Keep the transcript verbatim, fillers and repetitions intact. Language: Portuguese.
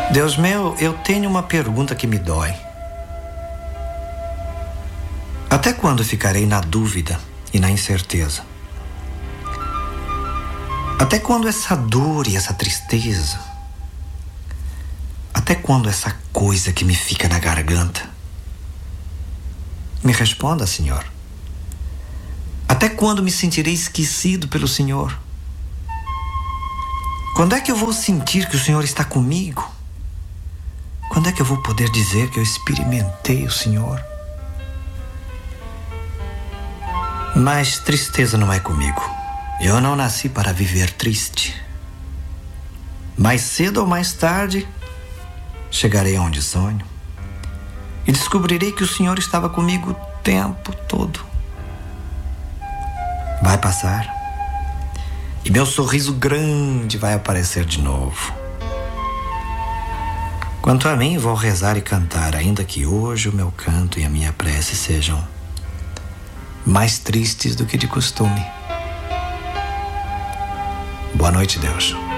Deus meu, eu tenho uma pergunta que me dói. Até quando ficarei na dúvida e na incerteza? Até quando essa dor e essa tristeza? Até quando essa coisa que me fica na garganta? Me responda, Senhor. Até quando me sentirei esquecido pelo Senhor? Quando é que eu vou sentir que o Senhor está comigo? Quando é que eu vou poder dizer que eu experimentei o Senhor? Mas tristeza não é comigo. Eu não nasci para viver triste. Mais cedo ou mais tarde, chegarei aonde sonho e descobrirei que o Senhor estava comigo o tempo todo. Vai passar e meu sorriso grande vai aparecer de novo. Quanto a mim, vou rezar e cantar, ainda que hoje o meu canto e a minha prece sejam mais tristes do que de costume. Boa noite, Deus.